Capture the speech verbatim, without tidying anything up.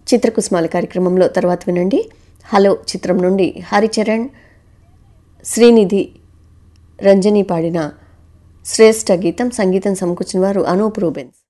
చిత్రకుసుమాల కార్యక్రమంలో తర్వాత వినండి హలో చిత్రం నుండి హరిచరణ్ శ్రీనిధి రంజని పాడిన శ్రేష్ఠ గీతం. సంగీతం సమకూర్చిన వారు అనూప్ రూబెన్స్.